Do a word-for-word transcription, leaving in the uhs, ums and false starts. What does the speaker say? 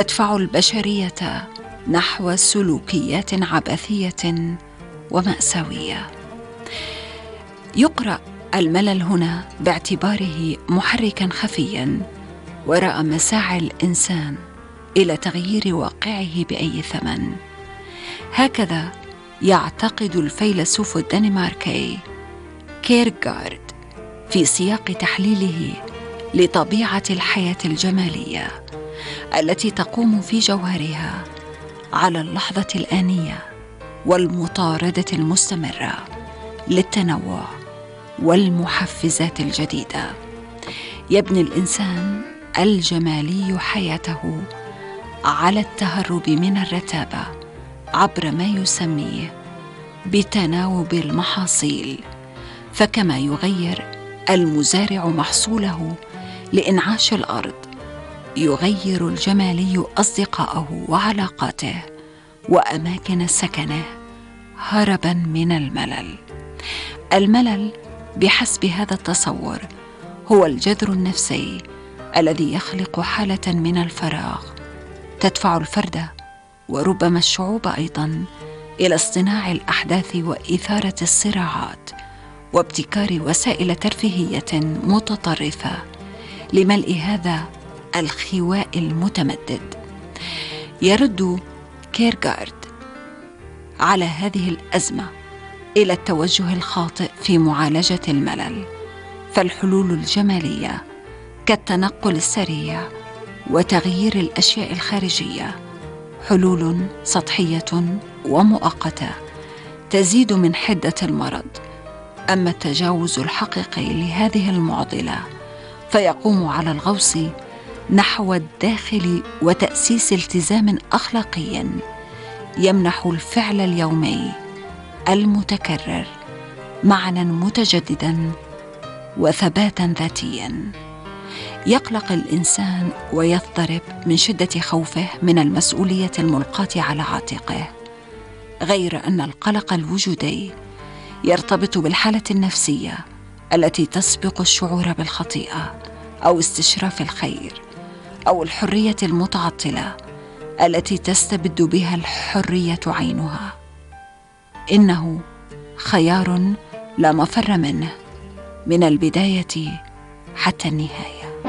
تدفع البشرية نحو سلوكيات عبثية ومأساوية. يقرأ الملل هنا باعتباره محركاً خفياً وراء مساعي الإنسان إلى تغيير واقعه بأي ثمن. هكذا يعتقد الفيلسوف الدنماركي كيركغارد في سياق تحليله لطبيعة الحياة الجمالية التي تقوم في جوهرها على اللحظة الآنية والمطاردة المستمرة للتنوع والمحفزات الجديدة. يبني الإنسان الجمالي حياته على التهرب من الرتابة عبر ما يسميه بتناوب المحاصيل، فكما يغير المزارع محصوله لإنعاش الأرض، يغير الجمالي أصدقاءه وعلاقاته وأماكن سكنه هربا من الملل. الملل بحسب هذا التصور هو الجذر النفسي الذي يخلق حالة من الفراغ تدفع الفرد وربما الشعوب أيضا إلى اصطناع الأحداث وإثارة الصراعات وابتكار وسائل ترفيهية متطرفة لملء هذا الخواء المتمدد. يرد كيركغارد على هذه الأزمة إلى التوجه الخاطئ في معالجة الملل، فالحلول الجمالية كالتنقل السريع وتغيير الأشياء الخارجية حلول سطحية ومؤقتة تزيد من حدة المرض. أما التجاوز الحقيقي لهذه المعضلة فيقوم على الغوص نحو الداخل وتأسيس التزام أخلاقي يمنح الفعل اليومي المتكرر معنى متجددا وثباتا ذاتيا. يقلق الإنسان ويضطرب من شدة خوفه من المسؤولية الملقاة على عاتقه، غير أن القلق الوجودي يرتبط بالحالة النفسية التي تسبق الشعور بالخطيئة أو استشراف الخير، أو الحرية المتعطلة التي تستبد بها الحرية عينها. إنه خيار لا مفر منه من البداية حتى النهاية.